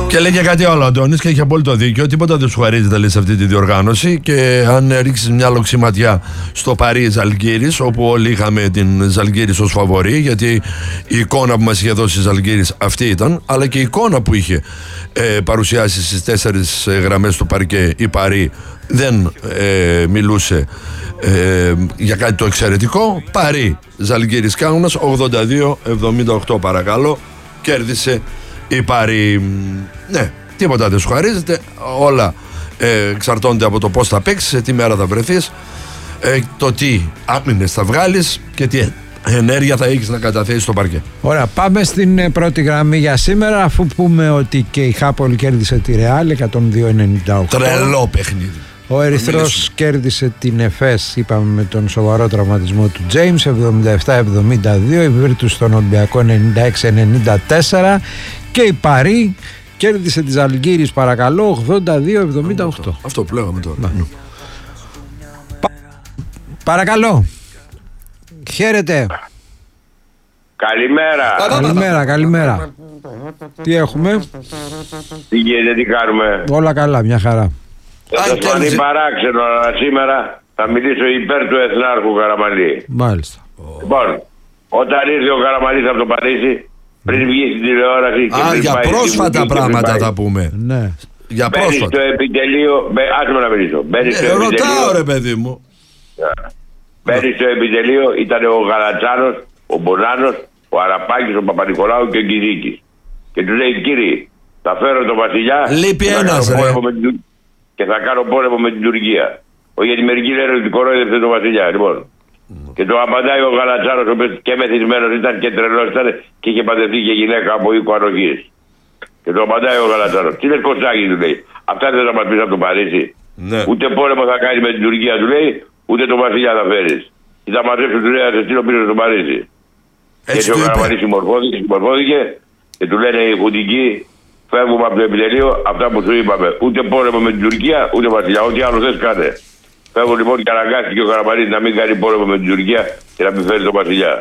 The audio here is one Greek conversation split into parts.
Και λέγε κάτι άλλο ο Αντώνης και έχει απόλυτο δίκιο. Τίποτα δεν σου χαρίζεται, λέει, σε αυτή τη διοργάνωση. Και αν ρίξεις μια λοξιματιά στο Παρί Ζαλγκίρις, όπου όλοι είχαμε την Ζαλγκίρις ως φαβορί, γιατί η εικόνα που μας είχε δώσει η Ζαλγκίρις αυτή ήταν, αλλά και η εικόνα που είχε παρουσιάσει στις 4 γραμμές του παρκέ η Παρί δεν μιλούσε για κάτι το εξαιρετικό. Παρί Ζαλγκίρις Κάουνας 82-78, παρακαλώ, κέρδισε η Παρί. Ναι, τίποτα δεν σου χαρίζεται. Όλα εξαρτώνται από το πώς θα παίξεις, σε τι μέρα θα βρεθείς, το τι άμυνες θα βγάλεις και τι ενέργεια θα έχεις να καταθέσεις στο παρκέ. Ωραία, πάμε στην πρώτη γραμμή για σήμερα, αφού πούμε ότι και η Χάπολ κέρδισε τη Ρεάλ 102-98. Τρελό παιχνίδι. Ο Ερυθρός κέρδισε την Εφές, είπαμε, με τον σοβαρό τραυματισμό του Τζέιμς 77-72. Η Βίρτους στον Ολυμπιακό 96-94. Και η Παρί κέρδισε τη Ζαλγκίρις, παρακαλώ, 82-78. Αυτό που λέγαμε τώρα. Παρακαλώ. Χαίρετε. Καλημέρα. Τι έχουμε? Τι γίνεται, τι κάνουμε? Όλα καλά, μια χαρά. Θα σας φανεί παράξενο, αλλά σήμερα θα μιλήσω υπέρ του Εθνάρχου Καραμανλή. Μάλιστα. Λοιπόν, όταν ήρθε ο Καραμανλής από το Παρίσι, πριν βγει στην τηλεόραση και για πρόσφατα πράγματα θα πούμε. Ναι. Για πρόσφατα. Μπαίνει στο επιτελείο, άσε να μιλήσω. Ρωτάω, ρε παιδί μου. Μπαίνει στο επιτελείο, ήταν ο Γαλατσάνος, ο Μπονάνος, ο Αραπάκης, ο Παπα-Νικολάου και ο Κιδίκης. Και του λέει, κύριε, θα φέρω τον Βασιλιά. Λείπει ένας, ρε. Και θα κάνω πόλεμο με την Τουρκία. Γιατί μερικοί λένε ότι κορόιδευσε τον Βασιλιά. Λοιπόν. Και το απαντάει ο Γαλατσάνος, ο οποίος και μεθυσμένος ήταν και τρελός ήταν και είχε παντρευτεί και γυναίκα από οίκο ανοχής. Και το απαντάει ο Γαλατσάνος. Τι λες Κωστάκη, του λέει. Αυτά δεν θα μας πεις από το Παρίσι. Ναι. Ούτε πόλεμο θα κάνει με την Τουρκία, του λέει, ούτε τον Βασιλιά θα φέρεις. Και θα μαζέψει, του λέει, θα σε στείλω πίσω στο Παρίσι. Έτσι ο Καραμανλής συμμορφώθηκε και του λένε οι χουντικοί, φεύγουμε από το επιτελείο, αυτά που σου είπαμε. Ούτε πόλεμο με την Τουρκία, ούτε Βασιλιά. Ό,τι άλλο θες κάνε. Φεύγουν λοιπόν και αναγκάστηκε ο Καραμανλής να μην κάνει πόλεμο με την Τουρκία και να μην φέρει τον Βασιλιά.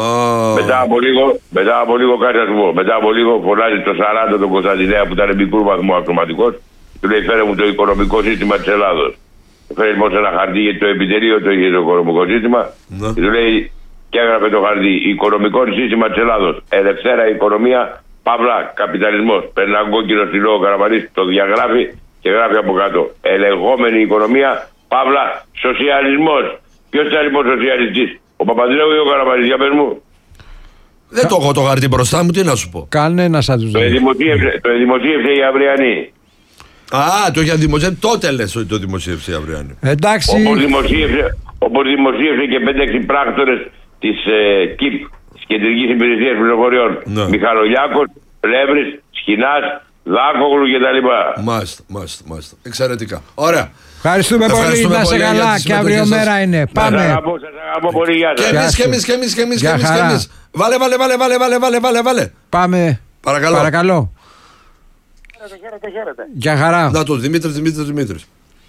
Μετά από λίγο κάτι να σου πω. Μετά από λίγο φωνάζει το 40 τον Κωνσταντινέα που ήταν μικρού βαθμού αυτοματικός. Του λέει φέρε μου το οικονομικό σύστημα της Ελλάδος. Φέρε λοιπόν σε ένα χαρτί γιατί το επιτελείο το είχε το οικονομικό σύστημα. Και του λέει και έγραφε το χαρτί οικονομικό σύστημα της Ελλάδος. Ελευθέρα οικονομία. Παύλα, καπιταλισμός. Παίρνει ένα κόκκινο στυλό ο Καραμανλής, το διαγράφει και γράφει από κάτω. Ελεγχόμενη οικονομία, παύλα, σοσιαλισμός. Ποιος ήταν λοιπόν σοσιαλιστής, ο Παπανδρέου ή ο Καραμανλής, για πες μου? Δεν το έχω το χαρτί μπροστά μου, τι να σου πω. Κανένας από τους δύο. Το δημοσίευσε η Αυριανή. Το είχε δημοσιεύσει, τότε λες ότι το δημοσίευσε η Αυριανή. Εντάξει. Όπως δημοσίευσε και 5-6 πράκτορες της ΚΙΠ, της Κεντρικής Υπηρεσίας Πληροφοριών. Ναι. Μιχαλολιάκος, Πλεύρης, Σχοινάς, Δάκογλου κτλ. Μάλιστα. Εξαιρετικά. Ωραία. Ευχαριστούμε πολύ, να σε καλά και αύριο μέρα είναι. Πάμε. Σας αγαπώ πολύ, γεια σας. Και εμείς. Βάλε. Πάμε. Παρακαλώ. Χαίρετε. Γεια χαρά. Να το Δημήτρης.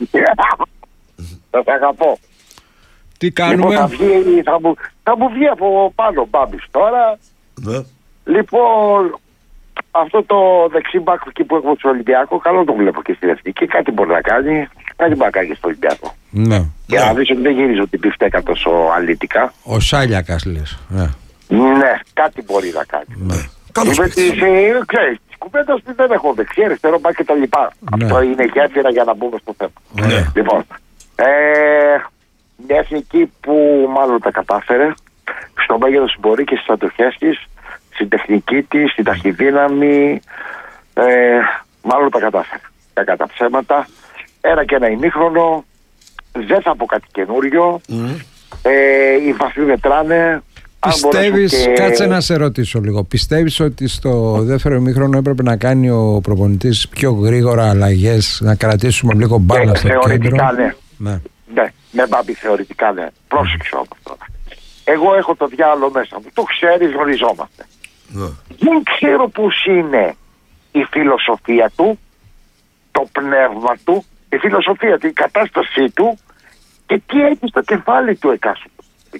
Σας αγαπώ. Τι κάνουμε? Θα μου βγει από πάνω Μπάμπης τώρα. Ναι. Λοιπόν, αυτό το δεξί μπακ που έχουμε στο Ολυμπιακό, καλό το βλέπω και στην Εθνική. Κάτι μπορεί να κάνει. Κάτι μπορεί να κάνει και στο Ολυμπιακό. Ναι. Για να δεις ότι δεν γυρίζω την πιφτέκα τόσο αλήτικα. Ο Σάλιακας λες. Ναι, κάτι μπορεί να κάνει. Ναι. Καλώς ξέρεις, της κουβέντας δεν έχω δεξί, αριστερό μπακ και τα λοιπά. Ναι. Αυτό είναι γέφυρα για να μπούμε στο θέμα. Ναι. Λοιπόν, μια Εθνική που μάλλον τα κατάφερε στο μέγεθος που μπορεί και στις αντοχές της, στην τεχνική της, στην ταχυδύναμη, μάλλον τα κατάφερε. Κακά τα ψέματα. Ένα και ένα ημίχρονο, δεν θα πω κάτι καινούριο. Οι βαθμοί μετράνε. Πιστεύεις, κάτσε να σε ρωτήσω λίγο. Πιστεύεις ότι στο δεύτερο ημίχρονο έπρεπε να κάνει ο προπονητής πιο γρήγορα αλλαγές, να κρατήσουμε λίγο μπάλα στο κέντρο? Ναι, με Μπάμπη θεωρητικά ναι. Πρόσεξε όμως τώρα. Εγώ έχω το διάλογο μέσα μου. Το ξέρεις, γνωριζόμαστε. Δεν ξέρω πώς είναι η φιλοσοφία του, το πνεύμα του, η φιλοσοφία του, η κατάστασή του και τι έχει στο κεφάλι του εκάστοτε.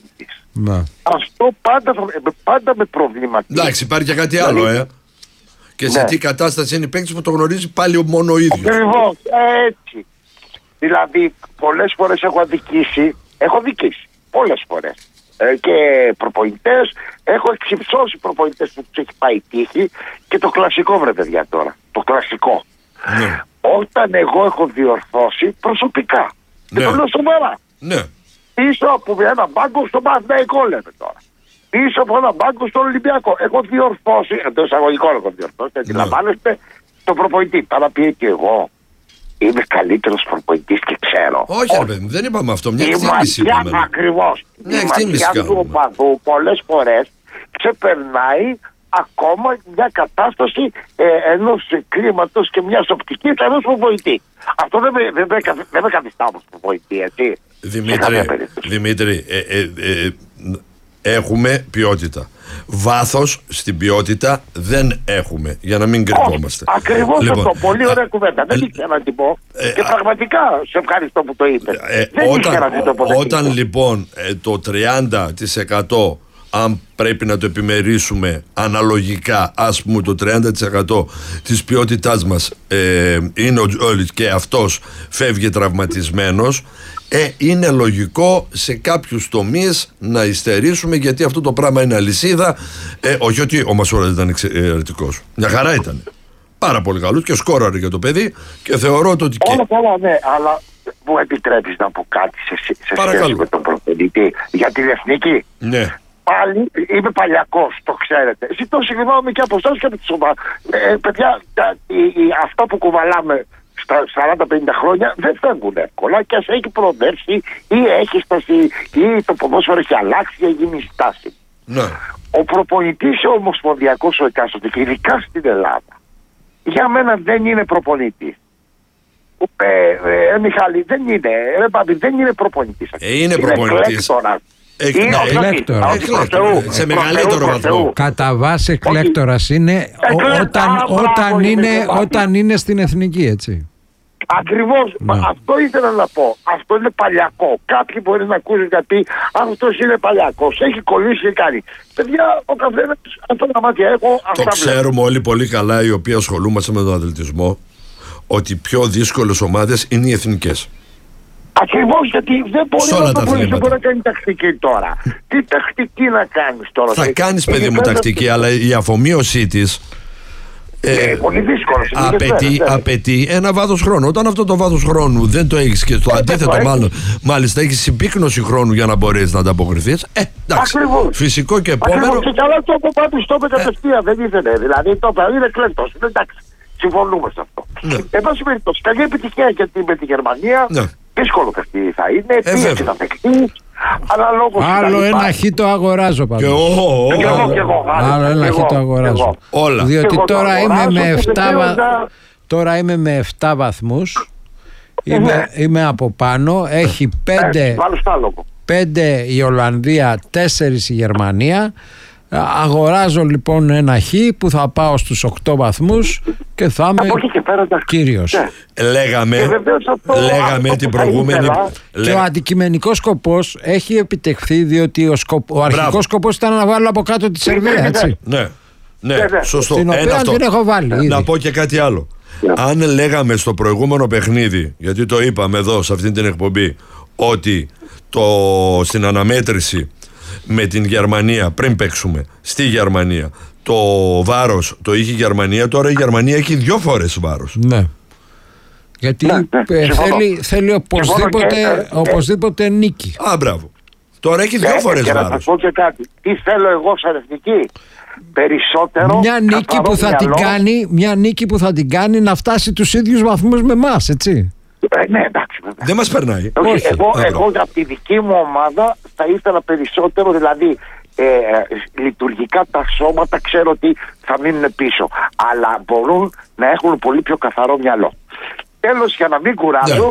Αυτό πάντα με προβληματίζει. Εντάξει, υπάρχει και κάτι άλλο, και σε τι κατάσταση είναι η παίκτης που το γνωρίζει πάλι μόνο ο ίδιος. Ακριβώς, έτσι. Δηλαδή, πολλές φορές έχω δικήσει πολλές φορές. Και προπονητές, έχω εξυψώσει προπονητές που τους έχει πάει τύχη και το κλασικό, βρε παιδιά, τώρα. Το κλασικό. Ναι. Όταν εγώ έχω διορθώσει προσωπικά. Ναι. Και το λέω σοβαρά. Ναι. Πίσω από ένα μπάγκο στον Παναθηναϊκό, λέμε τώρα. Πίσω από ένα μπάγκο στον Ολυμπιακό. Έχω διορθώσει, εντός εισαγωγικών έχω διορθώσει, αντιλαμβάνεστε, τον προπονητή. Παρά πει και εγώ είμαι καλύτερος προπονητής και ξέρω. Όχι, ρε παιδί μου, δεν είπαμε αυτό. Μια εκτίμηση είπαμε. Ακριβώς. Μια εκτίμηση του οπαδού πολλές φορές ξεπερνάει ακόμα μια κατάσταση ενός κλίματος και μιας οπτικής ενός προπονητή. Αυτό δεν με καθιστά όμως προπονητή, έτσι. Δημήτρη, έχουμε ποιότητα. Βάθος στην ποιότητα δεν έχουμε, για να μην κρυβόμαστε. Ακριβώς αυτό. Πολύ ωραία κουβέντα. Δεν ήξερα να την πω. Και πραγματικά σε ευχαριστώ που το είπες. Δεν ήξερα να την πω. Όταν λοιπόν το 30%, αν πρέπει να το επιμερίσουμε αναλογικά, ας πούμε το 30% της ποιότητάς μας είναι ο Τζόλιτς και αυτός φεύγει τραυματισμένος, είναι λογικό σε κάποιους τομείς να υστερήσουμε, γιατί αυτό το πράγμα είναι αλυσίδα. Όχι ότι ο Μασούρας ήταν εξαιρετικός, μια χαρά ήταν, πάρα πολύ καλός και σκόραρε για το παιδί και θεωρώ ότι όλα καλά, ναι, αλλά μου επιτρέπεις να πω κάτι σε σχέση με τον προπονητή για την εθνική? Ναι. Πάλι είμαι παλιακός, το ξέρετε. Ζητώ συγγνώμη και από εσάς και από τις ομάδες. Παιδιά, αυτά που κουβαλάμε στα 40-50 χρόνια δεν φεύγουν εύκολα, και ας έχει προδέρσει ή έχει στάσει ή το ποδόσφαιρο έχει αλλάξει ή έχει γίνει στάση. Ναι. Ο προπονητής ο ομοσπονδιακός ο εκάστοτε, και ειδικά στην Ελλάδα, για μένα δεν είναι προπονητής. Μιχάλη, δεν είναι. Δεν είναι προπονητής. Είναι προπονητής. Εκλέκτορας. Σε μεγαλύτερο βαθμό. Κατά βάση εκλέκτορας είναι όταν είναι στην εθνική, έτσι. Ακριβώς, αυτό ήθελα να πω. Αυτό είναι παλιακό. Κάποιοι μπορεί να ακούσουν γιατί αυτός είναι παλιακός. Έχει κολλήσει και κάνει. Παιδιά, ο καθένας, αυτά τα μάτια έχω. Το ξέρουμε όλοι πολύ καλά, οι οποίοι ασχολούμαστε με τον αθλητισμό, ότι οι πιο δύσκολες ομάδες είναι οι εθνικές. Ακριβώς, γιατί δεν μπορεί να κάνει τακτική τώρα. Τι τακτική να κάνεις τώρα? Θα κάνεις, παιδί μου, τακτική, αλλά η αφομοίωσή της πολύ δύσκολο. Απαιτεί ένα βάθος χρόνου. Όταν αυτό το βάθος χρόνου δεν το έχεις, και το αντίθετο μάλιστα έχεις συμπίκνωση χρόνου για να μπορέσεις να ανταποκριθείς, εντάξει, φυσικό και επόμενο. Και καλά το από πάντως το είπε κατευθείαν, δεν ήθελε. Δηλαδή το παιδί είναι εκλέκτος. Εντάξει, συμφωνούμε σε αυτό. Εν πάση περιπτώσει, καλή επιτυχία γιατί με τη Γερμανία. Δύσκολο παιχνίδι θα είναι, πίεση θα παιχτεί. Άλλο ένα χ το αγοράζω πάντως. Άλλο ένα χ το αγοράζω. Όλα. Διότι τώρα είμαι με 7 βαθμούς. Είμαι από πάνω. Έχει 5 η Ολλανδία, 4 η Γερμανία. Αγοράζω λοιπόν ένα χ που θα πάω στους 8 βαθμούς και θα είμαι κύριος. Λέγαμε την προηγούμενη. Και ο αντικειμενικός σκοπός έχει επιτευχθεί, διότι ο αρχικός σκοπός ήταν να βάλω από κάτω τη Σερβία, έτσι. Ναι, σωστό. Την οποία την έχω βάλει ήδη. Να πω και κάτι άλλο. Αν λέγαμε στο προηγούμενο παιχνίδι, γιατί το είπαμε εδώ σε αυτή την εκπομπή, ότι στην αναμέτρηση με την Γερμανία, πριν παίξουμε στη Γερμανία, το βάρος το είχε η Γερμανία, τώρα η Γερμανία έχει 2 φορές βάρος. Ναι. Γιατί θέλει οπωσδήποτε νίκη. Μπράβο. Τώρα έχει 2 φορές βάρος. Να πω και κάτι. Τι θέλω εγώ σαν εθνική? Περισσότερο μια νίκη που θα την κάνει να φτάσει τους ίδιους βαθμούς με εμάς, έτσι. Ναι, εντάξει. Δεν μας περνάει. Εγώ από τη δική μου ομάδα θα ήθελα περισσότερο, δηλαδή λειτουργικά τα σώματα ξέρω ότι θα μείνουν πίσω, αλλά μπορούν να έχουν πολύ πιο καθαρό μυαλό. Τέλος, για να μην κουράζω,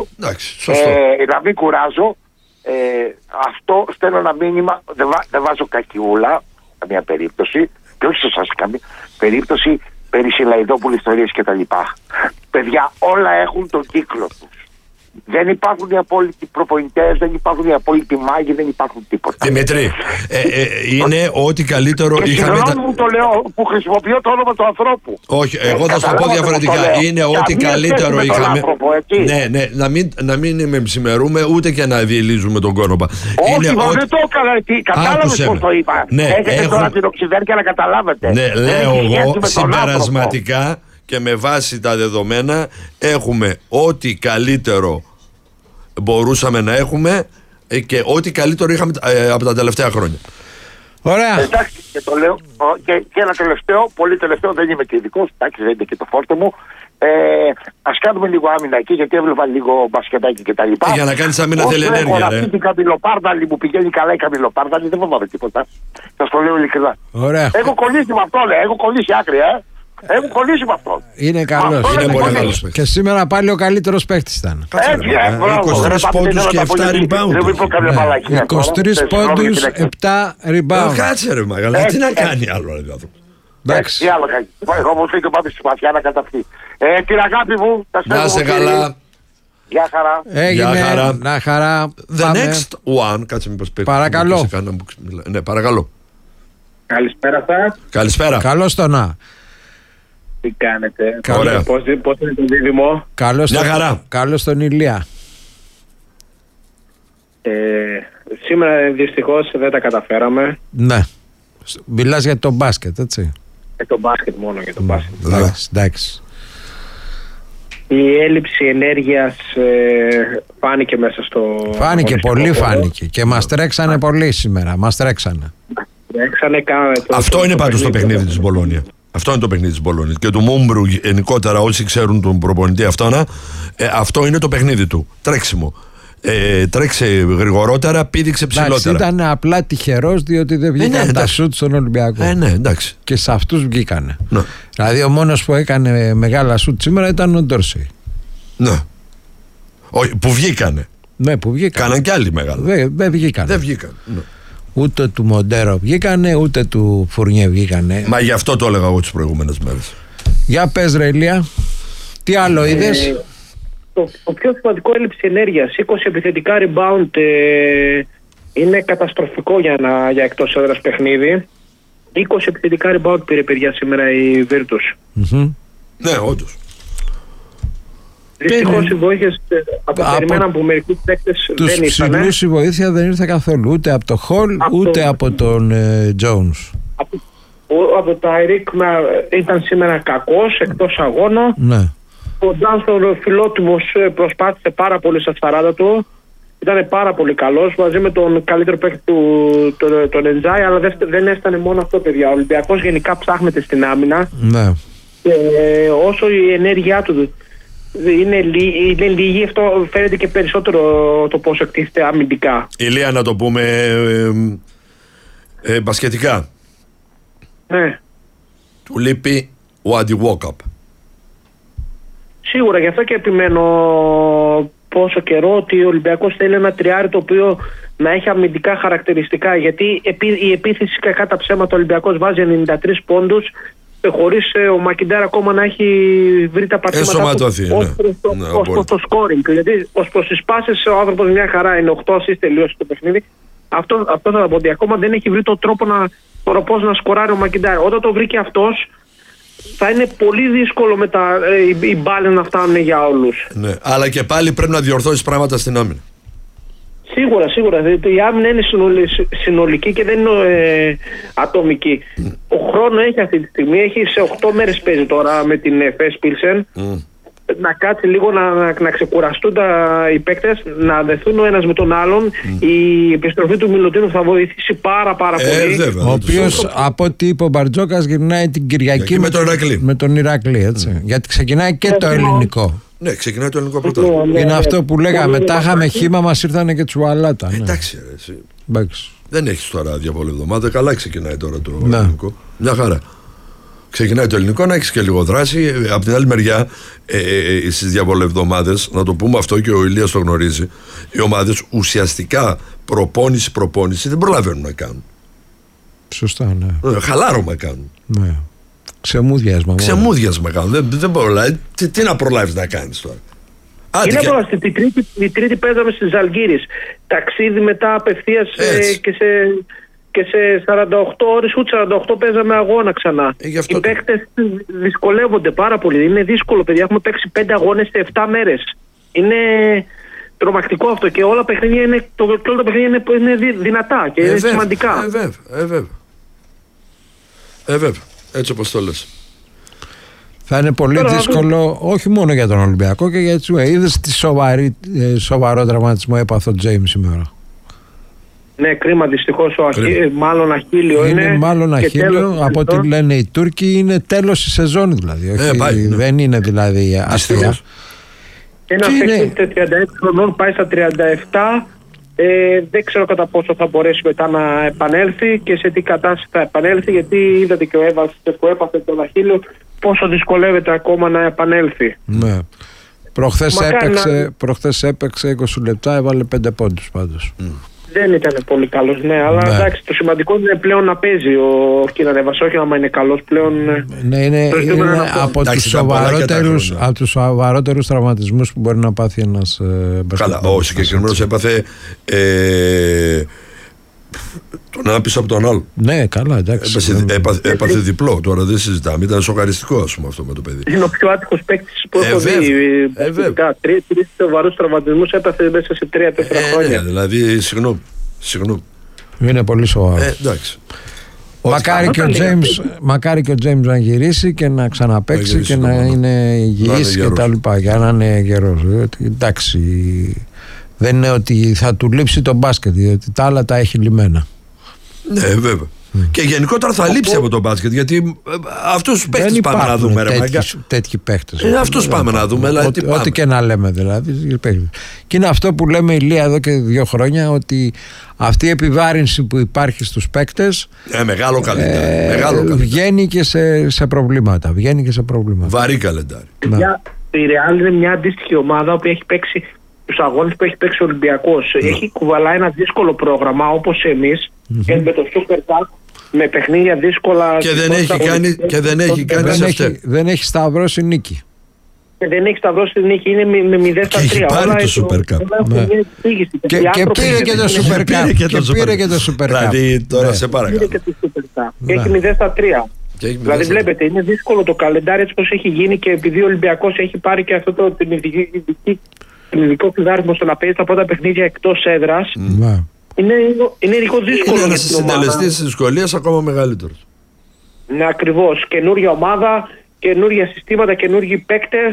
αυτό στέλνω ένα μήνυμα, δεν βάζω κακιούλα καμία περίπτωση, και όχι σε εσάς καμία περίπτωση, περί Σιλαϊδόπουλου ιστορίες κτλ. Παιδιά, όλα έχουν τον κύκλο τους. Δεν υπάρχουν οι απόλυτοι προπονητές, δεν υπάρχουν οι απόλυτοι μάγοι, δεν υπάρχουν τίποτα. Δημήτρη, είναι ό,τι καλύτερο και είχαμε. Συγγνώμη μου το λέω που χρησιμοποιώ το όνομα του ανθρώπου. Όχι, εγώ θα σου το πω διαφορετικά. Είναι ό,τι καλύτερο είχαμε. Ναι, να μην μεμψημερούμε ούτε και να διελύζουμε τον κόνομα. Όχι, δεν το έκανα. Κατάλαβες πώς το είπα. Έχετε τώρα την οξυδέρκεια να καταλάβετε. Ναι, λέω εγώ συμπερασματικά και με βάση τα δεδομένα έχουμε ό,τι καλύτερο μπορούσαμε να έχουμε και ό,τι καλύτερο είχαμε από τα τελευταία χρόνια. Ωραία. Εντάξει, και το λέω. Και ένα τελευταίο, πολύ τελευταίο, δεν είμαι και ειδικός, εντάξει, δεν είναι και το φόρτο μου. Ας κάνουμε λίγο άμυνα εκεί, γιατί έβλεπα λίγο μπασκετάκι και τα λοιπά. Για να κάνεις άμυνα θέλει ενέργεια. Αυτή την καμπυλοπάρδαλη που πηγαίνει καλά η καμπυλοπάρδαλη, δεν φοβάμαι τίποτα. Σας το λέω ειλικρινά. Ωραία. Έχω κολλήσει με αυτό, έχω κολλήσει άκρη, Έχω κολλήσει με αυτό. Είναι καλός. Είναι πολύ καλός. Και σήμερα πάλι ο καλύτερος παίκτης ήταν. 23 πόντους και 7 rebound. 23 πόντους, 7 rebound. Κάτσε ρε μαγαλά, τι να κάνει άλλο ρε άνθρωπο. Εντάξει. Τι άλλο κάνει. Εγώ μου φύγει πάμε στη σπαθιά να καταφύγει. Την αγάπη μου, τα στέλνω. Να είσαι καλά. Γεια χαρά. Έγινε, να χαρά. The next one, κάτσε μήπως παίξει. Παρακαλώ. Ναι, παρακαλώ. Καλησπέρα σας. Καλησπέρα. Καλώς το να. Τι κάνετε? Ωραία. Πώς είναι το δίδυμο? Καλώς τον Ηλία. Σήμερα δυστυχώς δεν τα καταφέραμε. Ναι. Μιλάς για το μπάσκετ, έτσι. Το μπάσκετ μόνο, για το μπάσκετ. Εντάξει. Η έλλειψη ενέργειας φάνηκε μέσα στο... Φάνηκε, πολύ φάνηκε. Και μας τρέξανε πολύ σήμερα. Μας τρέξανε. Αυτό είναι πάντως το παιχνίδι της Μπολόνια. Αυτό είναι το παιχνίδι της Μπολόνια. Και του Μούμπρου γενικότερα, όσοι ξέρουν τον προπονητή αυτό είναι το παιχνίδι του. Τρέξιμο. Τρέξε γρηγορότερα, πήδηξε ψηλότερα. Ήταν απλά τυχερός διότι δεν βγήκαν τα σουτ στον Ολυμπιακό. Ναι, εντάξει. Και σε αυτούς βγήκανε. Ναι. Δηλαδή ο μόνος που έκανε μεγάλα σουτ σήμερα ήταν ο Ντόρσεϊ. Ναι. Όχι, που βγήκανε. Ναι, που βγήκανε. Κάναν κι άλλοι μεγάλα. Δεν βγήκανε. Δεν βγήκαν. Ναι. Ούτε του Μοντέρο βγήκανε, ούτε του Φουρνιέ βγήκανε. Μα γι' αυτό το έλεγα εγώ τις προηγούμενες μέρες. Για πες ρε Ηλία, τι άλλο είδες? Το πιο σημαντικό, έλλειψη ενέργειας. 20 επιθετικά rebound είναι καταστροφικό για εκτός έδρας παιχνίδι. 20 επιθετικά rebound πήρε παιδιά σήμερα η Virtus. Ναι, όντως. Δυστυχώς οι βοήθειες περιμέναν από μερικούς παίκτες δεν ήρθαν. Τους ψηλούς η βοήθεια δεν ήρθε καθόλου, ούτε από το Χολ ούτε από τον Jones. Από το Τάιρικ ήταν σήμερα κακός, εκτός αγώνα. Ναι. Ο Ντάνστον φιλότιμος προσπάθησε πάρα πολύ στα 40 του. Ήταν πάρα πολύ καλός μαζί με τον καλύτερο παίκτη του, τον Εντζάι, αλλά δεν έφτανε μόνο αυτό, παιδιά. Ο Ολυμπιακός γενικά ψάχνεται στην άμυνα. Ναι. Και όσο η ενέργειά του είναι λίγη, αυτό φαίνεται και περισσότερο το πόσο εκτίθεται αμυντικά. Ηλία, να το πούμε μπασκετικά. Ναι. Του λείπει ο Αντιβόκαπ. Σίγουρα, γι' αυτό και επιμένω πόσο καιρό ότι ο Ολυμπιακός θέλει ένα τριάρι το οποίο να έχει αμυντικά χαρακτηριστικά. Γιατί η επίθεση, κακά τα ψέματα, ο Ολυμπιακός βάζει 93 πόντους χωρίς ο Μακιντάρ ακόμα να έχει βρει τα πατήματα του ως προς το scoring. Γιατί ως προς τις πάσες ο άνθρωπος μια χαρά είναι, 8 assist τελείωσε το παιχνίδι. Αυτό θα πω ότι ακόμα δεν έχει βρει τον τρόπο πώς να σκοράρει ο Μακιντάρ. Όταν το βρήκε αυτός, θα είναι πολύ δύσκολο μετά οι μπάλες να φτάνουν για όλους. Ναι, αλλά και πάλι πρέπει να διορθώσεις πράγματα στην άμυνα. Σίγουρα. Η άμυνα είναι συνολική και δεν είναι ατομική. Ο χρόνο έχει αυτή τη στιγμή. Έχει σε 8 μέρες παίζει τώρα με την FS Pilsen. Να κάτσει λίγο να ξεκουραστούν οι παίκτες, να δεθούν ο ένας με τον άλλον. Η επιστροφή του Μιλουτίνου θα βοηθήσει πάρα πολύ. Βέβαια, ο οποίος, από ό,τι είπε ο Μπαρτζόκας, γυρνάει την Κυριακή με τον Ηράκλη. Έτσι. Γιατί ξεκινάει και το ελληνικό. Ναι, ξεκινάει το ελληνικό πρωτάθλημα. Είναι αυτό που λέγαμε. Μετά είχαμε χύμα, μας ήρθανε και τσουαλάτα. Εντάξει, εσύ. Δεν έχεις τώρα διαβολευδομάδα. Καλά ξεκινάει τώρα το ελληνικό. Μια χαρά. Ξεκινάει το ελληνικό, να έχεις και λίγο δράση. Απ' την άλλη μεριά, στις διαβολευδομάδες, να το πούμε αυτό και ο Ηλίας το γνωρίζει, οι ομάδες ουσιαστικά προπόνηση δεν προλαβαίνουν να κάνουν. Σωστά, ναι. Χαλάρωμα κάνουν. Ναι. Ξεμούδιασμα κάνουν. Δεν προλάβει. Τι να προλάβεις να κάνεις τώρα. Είναι απολαυστική. Η Τρίτη παίζαμε στη Ζαλγκίρις. Ταξίδι μετά απευθείας και σε 48 ώρες, ούτε 48 παίζαμε αγώνα ξανά. Οι παίκτες δυσκολεύονται πάρα πολύ. Είναι δύσκολο, παιδιά. Έχουμε παίξει 5 αγώνες σε 7 μέρες. Είναι τρομακτικό αυτό και όλα τα παιχνίδια είναι δυνατά και είναι σημαντικά. Βέβαια. Έτσι όπως το λες. Θα είναι πολύ δύσκολο όχι μόνο για τον Ολυμπιακό και για τους. Είδες τι σοβαρό τραυματισμό έπαθε ο Τζέιμ σήμερα. Ναι, κρίμα, δυστυχώς. Μάλλον αχίλιο είναι. Μάλλον αχίλιο, από ό,τι λένε οι Τούρκοι, είναι τέλος η σεζόν δηλαδή. Δεν είναι δηλαδή αστεία. Ένα παίκτη 36 χρονών πάει στα 37. Δεν ξέρω κατά πόσο θα μπορέσει μετά να επανέλθει και σε τι κατάσταση θα επανέλθει, γιατί είδατε και ο Εύας που έπαθε τον αχίλιο πόσο δυσκολεύεται ακόμα να επανέλθει. Ναι. Προχθές έπαιξε 20 λεπτά, έβαλε 5 πόντους πάντως. Δεν ήταν πολύ καλός, ναι, αλλά εντάξει, το σημαντικό είναι πλέον να παίζει ο Κίναν Εύας, όχι άμα είναι καλός πλέον. Ναι, είναι από τους σοβαρότερους τραυματισμούς που μπορεί να πάθει ένας μπασκετμπολιστής. Καλά, ο συγκεκριμένος έπαθε τον ένα πίσω από τον άλλο. Ναι, καλά, εντάξει. Έπαθε διπλό, τώρα δεν συζητάμε. Ήταν σοκαριστικό, ας πούμε, αυτό με το παιδί. Είναι ο πιο άτυχος παίκτης που έχω δει. Τρεις σοβαρούς τραυματισμούς έπαθε μέσα σε 3-4 χρόνια. Δηλαδή, συγγνώμη. Είναι πολύ σοβαρό. Εντάξει. Μακάρι και ο Τζέιμς να γυρίσει και να ξαναπαίξει και να είναι υγιής και τα λοιπά, για να είναι γερός. Εντάξει, δεν είναι ότι θα του λείψει το μπάσκετ, διότι τα άλλα τα έχει λυμμένα. Ναι, βέβαια. Και γενικότερα θα λείψει από το μπάσκετ, γιατί αυτούς τους παίχτες πάμε να δούμε. Τέτοιοι παίχτες. Αυτούς πάμε να δούμε. Ό,τι και να λέμε δηλαδή. Και είναι αυτό που λέμε, Ηλία, εδώ και 2 χρόνια, ότι αυτή η επιβάρυνση που υπάρχει στους παίκτες μεγάλο καλεντάρι. Βγαίνει και σε προβλήματα. Βαρύ καλεντάρι. Η Ρεάλ είναι μια αντίστοιχη ομάδα που έχει παίξει τους αγώνες που έχει παίξει ο Ολυμπιακός. Έχει κουβαλάει ένα δύσκολο πρόγραμμα όπως εμείς, με το Super Cup, με παιχνίδια δύσκολα. Και δεν έχει κάνει δεν έχει σταυρώσει νίκη. Δεν έχει σταυρώσει νίκη, είναι με 0-3. Και έχει πάρει το Super Cup. Και πήρε και το Super Cup. Δηλαδή τώρα σε παρακαλώ. Και έχει 0-3. Δηλαδή βλέπετε, είναι δύσκολο το καλεντάρι έτσι πως έχει γίνει, και επειδή ο Ολυμπιακός έχει πάρει και αυτό τον ειδικό κλειδάρισμα στο να παίζει τα πρώτα παιχνίδια εκτός έδρας, είναι λίγο δύσκολο. Είναι ένας συντελεστής της δυσκολίας ακόμα μεγαλύτερος. Ναι, ακριβώς. Καινούργια ομάδα, καινούργια συστήματα, καινούργιοι παίκτες,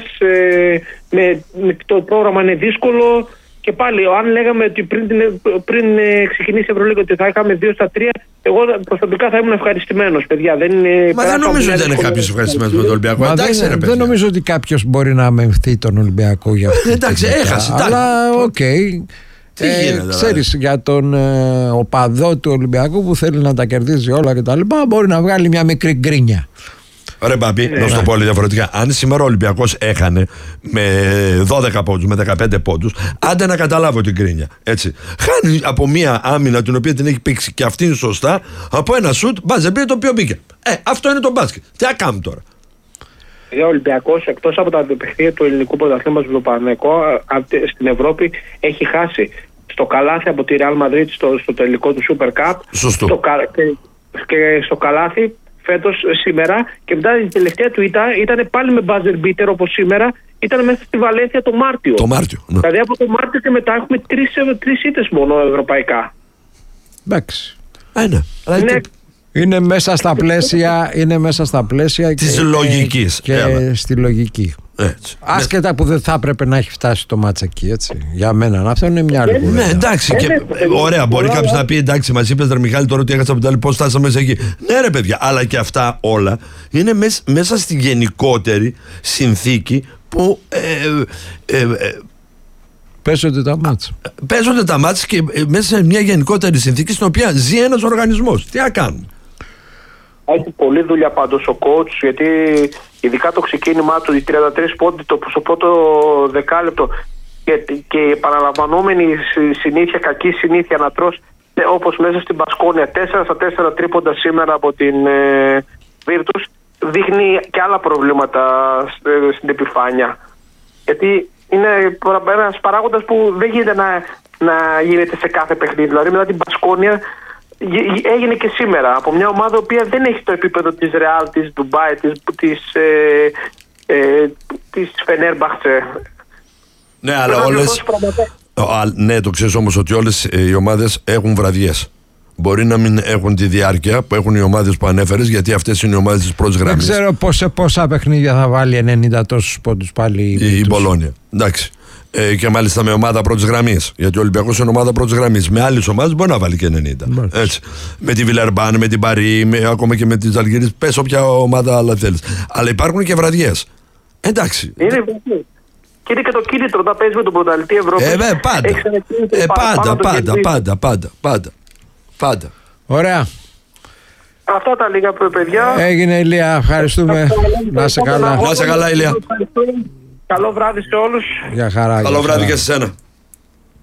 το πρόγραμμα είναι δύσκολο. Και πάλι, αν λέγαμε ότι πριν ξεκινήσει η Ευρωλίγα ότι θα είχαμε 2-3, εγώ προσωπικά θα ήμουν ευχαριστημένος, παιδιά. Δεν νομίζω ότι δεν είναι κάποιος ευχαριστημένος με τον Ολυμπιακό. Δεν νομίζω ότι κάποιος μπορεί να αμεμφθεί τον Ολυμπιακό για αυτό. Εντάξει, έχασε. Αλλά οκ. Ξέρεις, για τον οπαδό του Ολυμπιακού που θέλει να τα κερδίζει όλα κτλ., μπορεί να βγάλει μια μικρή γκρίνια. Ωραία, Μπαμπή, να σου το πω πολύ διαφορετικά. Αν σήμερα ο Ολυμπιακός έχανε με 12 πόντους, με 15 πόντους, άντε να καταλάβω την κρίνια. Έτσι. Χάνει από μια άμυνα την οποία την έχει πήξει και αυτή είναι σωστά, από ένα σουτ, μπάζε πήρε το οποίο μπήκε. Αυτό είναι το μπάσκετ. Τι ακάμε τώρα. Ο Ολυμπιακός, εκτός από τα παιχνίδια του ελληνικού πρωταθλήματος του Παναθηναϊκού, στην Ευρώπη έχει χάσει στο καλάθι από τη Real Madrid στο τελικό του Super Cup. Σωστό. Και στο καλάθι φέτος, σήμερα, και μετά η τελευταία του ήταν πάλι με buzzer beater όπως σήμερα, ήταν μέσα στη Βαλένθια το Μάρτιο. Ναι. Δηλαδή από το Μάρτιο και μετά έχουμε 3 ήττες μόνο ευρωπαϊκά. Εντάξει. Είναι μέσα στα πλαίσια της λογικής. Και στη λογική. Έτσι. Άσχετα που δεν θα έπρεπε να έχει φτάσει το μάτς εκεί, έτσι. Για μένα αυτό είναι μια άλλη κουβέντα. Ναι, εντάξει. Ωραία, μπορεί κάποιος να πει εντάξει, μας είπες ρε Μιχάλη τώρα ότι έχασα από την άλλη, πώς φτάσαμε μέσα εκεί. Ναι, ρε παιδιά, αλλά και αυτά όλα είναι μέσα στη γενικότερη συνθήκη που. Παίζονται τα μάτς. Παίζονται τα μάτς και μέσα σε μια γενικότερη συνθήκη στην οποία ζει ένας οργανισμός. Τι να κάνουμε. Έχει πολλή δουλειά πάντως ο coach, γιατί ειδικά το ξεκίνημά του, οι 33 πόντοι στο πρώτο δεκάλεπτο και η επαναλαμβανόμενη συνήθεια, κακή συνήθεια να τρως, όπως μέσα στην Μπασκόνια 4-4 τρίποντα σήμερα από την Virtus, δείχνει και άλλα προβλήματα στην επιφάνεια. Γιατί είναι ένας παράγοντας που δεν γίνεται να γίνεται σε κάθε παιχνίδι. Δηλαδή μετά την Μπασκόνια έγινε και σήμερα από μια ομάδα που δεν έχει το επίπεδο της Ρεάλ, της Ντουμπάι, της Φενέρμπαχτσε. Ναι, αλλά όλες... Ναι, το ξέρεις όμως ότι όλες οι ομάδες έχουν βραδιές. Μπορεί να μην έχουν τη διάρκεια που έχουν οι ομάδες που ανέφερες, γιατί αυτές είναι οι ομάδες της πρώτης γραμμής. Δεν ξέρω σε πόσα παιχνίδια θα βάλει 90 τόσους πόντους πάλι η Μπολόνια. Εντάξει. Και μάλιστα με ομάδα πρώτης γραμμής. Γιατί ο Ολυμπιακός είναι ομάδα πρώτης γραμμής. Με άλλες ομάδες μπορεί να βάλει και 90. Έτσι. Με τη Βιλερμπάν, με την Παρί, ακόμα και με τη Ζαλγκίρις. Πες όποια ομάδα άλλα θέλεις. Αλλά υπάρχουν και βραδιές. Εντάξει. Είναι και είναι και το κίνητρο να παίζει με τον πρωταθλητή Ευρώπη. Πάντα. Ωραία. Αυτά τα λίγα παιδιά. Έγινε, Ηλία. Ευχαριστούμε. Να είσαι καλά. Να είσαι καλά, Ηλία. Καλό βράδυ σε όλους. Για χαρά. Καλό βράδυ και σε σένα.